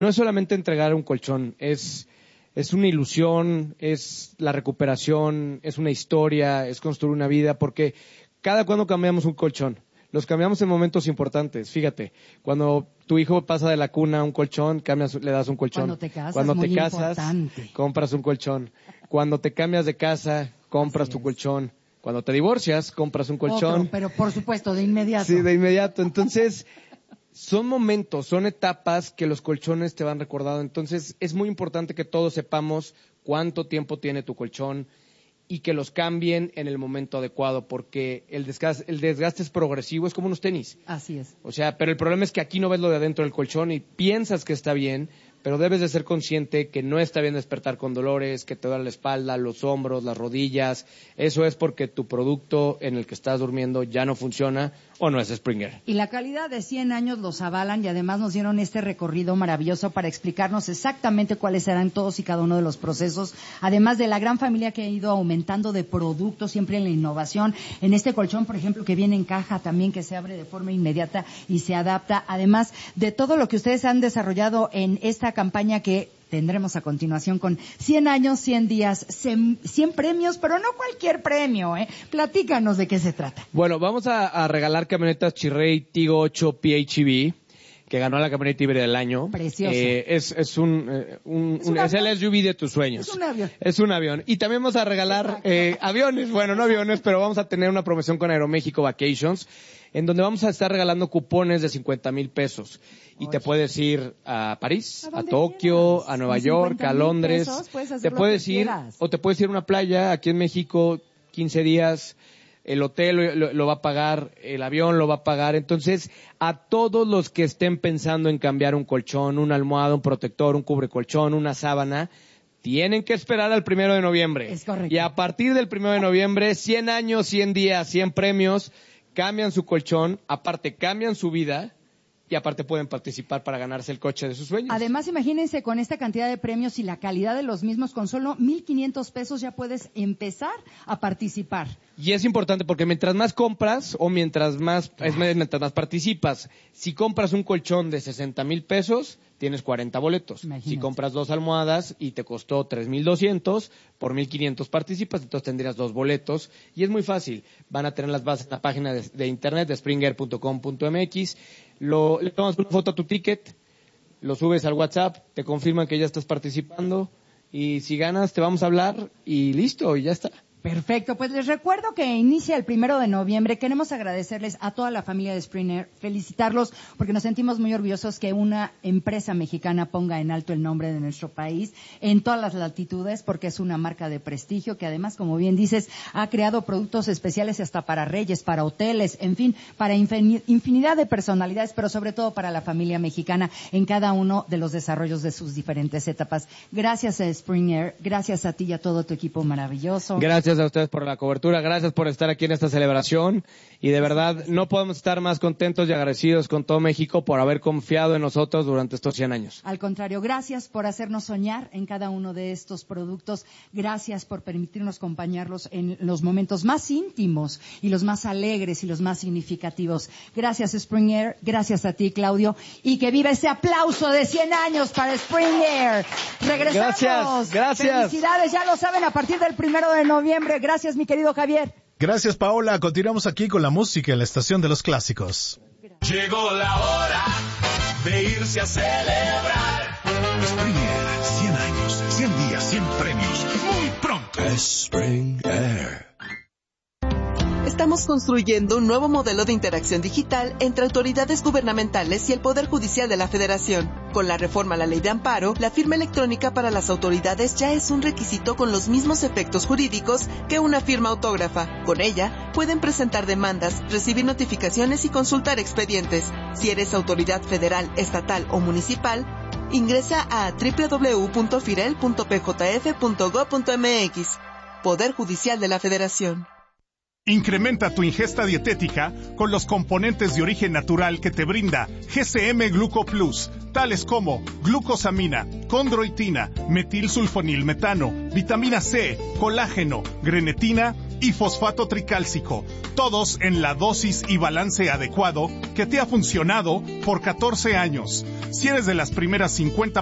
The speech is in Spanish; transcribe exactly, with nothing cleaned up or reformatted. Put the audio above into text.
no es solamente entregar un colchón, es, es una ilusión, es la recuperación, es una historia, es construir una vida, porque cada cuando cambiamos un colchón, los cambiamos en momentos importantes. Fíjate, cuando tu hijo pasa de la cuna a un colchón, cambias, le das un colchón. Cuando te casas, Cuando muy te casas, importante. compras un colchón. Cuando te cambias de casa, compras Así tu es. colchón. Cuando te divorcias, compras un colchón. Otro, pero por supuesto, de inmediato. Sí, de inmediato. Entonces, son momentos, son etapas que los colchones te van recordando. Entonces, es muy importante que todos sepamos cuánto tiempo tiene tu colchón y que los cambien en el momento adecuado, porque el desgaste, el desgaste es progresivo, es como unos tenis. Así es. O sea, pero el problema es que aquí no ves lo de adentro del colchón y piensas que está bien, pero debes de ser consciente que no está bien despertar con dolores, que te duele la espalda, los hombros, las rodillas. Eso es porque tu producto en el que estás durmiendo ya no funciona o no es Springer. Y la calidad de cien años los avalan y además nos dieron este recorrido maravilloso para explicarnos exactamente cuáles serán todos y cada uno de los procesos, además de la gran familia que ha ido aumentando de productos, siempre en la innovación. En este colchón, por ejemplo, que viene en caja también, que se abre de forma inmediata y se adapta, además de todo lo que ustedes han desarrollado en esta campaña que tendremos a continuación con cien años, cien días, cien premios, pero no cualquier premio, ¿eh? Platícanos de qué se trata. Bueno, vamos a, a regalar camionetas Chirrey Tigo ocho P H E V, que ganó la camioneta híbrida del año. Precioso. Eh, es, es un, eh, un, ¿Es un, un es el avión? S U V de tus sueños. Es un avión. Es un avión. Y también vamos a regalar eh, aviones, bueno, no aviones, pero vamos a tener una promoción con Aeroméxico Vacations, en donde vamos a estar regalando cupones de cincuenta mil pesos. Y Oye. te puedes ir a París, ¿A a, dónde Tokio, quieras? a Nueva Con York, cincuenta a mil Londres. pesos puedes hacer Te lo puedes que ir, quieras. o te puedes ir a una playa aquí en México, quince días. El hotel lo, lo, lo va a pagar, el avión lo va a pagar. Entonces, a todos los que estén pensando en cambiar un colchón, una almohada, un protector, un cubrecolchón, una sábana, tienen que esperar al primero de noviembre. Es correcto. Y a partir del primero de noviembre, cien años, cien días, cien premios, cambian su colchón, aparte cambian su vida y aparte pueden participar para ganarse el coche de sus sueños. Además, imagínense con esta cantidad de premios y la calidad de los mismos, con solo mil quinientos pesos ya puedes empezar a participar. Y es importante porque mientras más compras o mientras más, es, mientras más participas, si compras un colchón de sesenta mil pesos, tienes cuarenta boletos. Imagínate. Si compras dos almohadas y te costó tres mil doscientos, por mil quinientos participas, entonces tendrías dos boletos. Y es muy fácil. Van a tener las bases en la página de, de internet de springer punto com punto m x. Lo, le tomas una foto a tu ticket, lo subes al WhatsApp, te confirman que ya estás participando y si ganas te vamos a hablar y listo, y ya está. Perfecto, pues les recuerdo que inicia el primero de noviembre. Queremos agradecerles a toda la familia de Springer, felicitarlos porque nos sentimos muy orgullosos que una empresa mexicana ponga en alto el nombre de nuestro país en todas las latitudes, porque es una marca de prestigio que además, como bien dices, ha creado productos especiales hasta para reyes, para hoteles, en fin, para infinidad de personalidades, pero sobre todo para la familia mexicana en cada uno de los desarrollos de sus diferentes etapas. Gracias a Springer, gracias a ti y a todo tu equipo maravilloso. Gracias a ustedes por la cobertura, gracias por estar aquí en esta celebración y de verdad no podemos estar más contentos y agradecidos con todo México por haber confiado en nosotros durante estos cien años. Al contrario, gracias por hacernos soñar en cada uno de estos productos, gracias por permitirnos acompañarlos en los momentos más íntimos y los más alegres y los más significativos. Gracias Springer, gracias a ti Claudio y que viva ese aplauso de cien años para Springer. Regresamos. Gracias, gracias. Felicidades, ya lo saben, a partir del primero de noviembre. Gracias, mi querido Javier. Gracias, Paola. Continuamos aquí con la música en la estación de los clásicos. Llegó la hora de irse a celebrar. Springer, cien años, cien días, cien premios. Muy pronto. Spring Air. Estamos construyendo un nuevo modelo de interacción digital entre autoridades gubernamentales y el Poder Judicial de la Federación. Con la reforma a la Ley de Amparo, la firma electrónica para las autoridades ya es un requisito con los mismos efectos jurídicos que una firma autógrafa. Con ella, pueden presentar demandas, recibir notificaciones y consultar expedientes. Si eres autoridad federal, estatal o municipal, ingresa a doble u doble u doble u punto firel punto p j f punto gob punto m x. Poder Judicial de la Federación. Incrementa tu ingesta dietética con los componentes de origen natural que te brinda G C M Gluco Plus, tales como glucosamina, condroitina, metilsulfonilmetano, vitamina C, colágeno, grenetina y fosfato tricálcico, todos en la dosis y balance adecuado que te ha funcionado por catorce años. Si eres de las primeras cincuenta